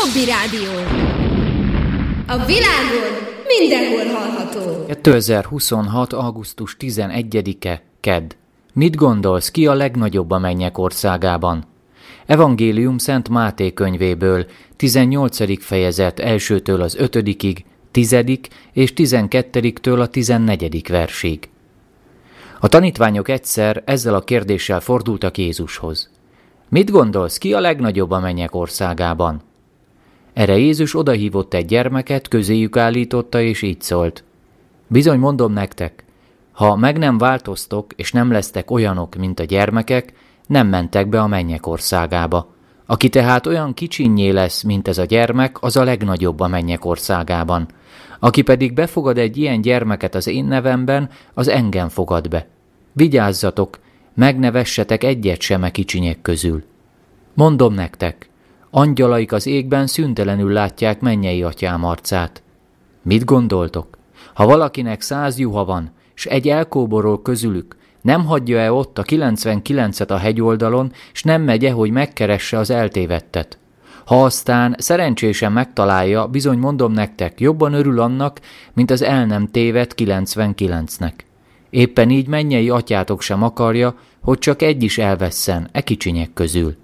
Jobbi Rádió. A világon mindenhol hallható. 2026. augusztus 11-e, kedd. Mit gondolsz, ki a legnagyobb a mennyek országában? Evangélium Szent Máté könyvéből, 18. fejezet 1-től az 5-ig, 10. és 12-től a 14. versig. A tanítványok egyszer ezzel a kérdéssel fordultak Jézushoz. Mit gondolsz, ki a legnagyobb a mennyek országában? Erre Jézus odahívott egy gyermeket, közéjük állította, és így szólt. Bizony mondom nektek, ha meg nem változtok, és nem lesztek olyanok, mint a gyermekek, nem mentek be a mennyek országába. Aki tehát olyan kicsinnyé lesz, mint ez a gyermek, az a legnagyobb a mennyek országában. Aki pedig befogad egy ilyen gyermeket az én nevemben, az engem fogad be. Vigyázzatok, meg ne vessetek egyet sem a kicsinyek közül. Mondom nektek, angyalaik az égben szüntelenül látják mennyei atyám arcát. Mit gondoltok? Ha valakinek 100 juha van, s egy elkóborol közülük, nem hagyja-e ott a 99-et a hegyoldalon, s nem megye, hogy megkeresse az eltévedtet? Ha aztán szerencsésen megtalálja, bizony mondom nektek, jobban örül annak, mint az el nem tévedt 99-nek. Éppen így mennyei atyátok sem akarja, hogy csak egy is elvesszen e kicsinyek közül.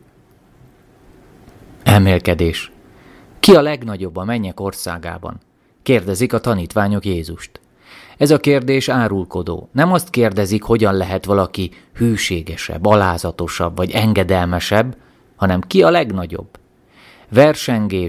Elmélkedés. Ki a legnagyobb a mennyek országában? Kérdezik a tanítványok Jézust. Ez a kérdés árulkodó. Nem azt kérdezik, hogyan lehet valaki hűségesebb, alázatosabb vagy engedelmesebb, hanem ki a legnagyobb. Versengés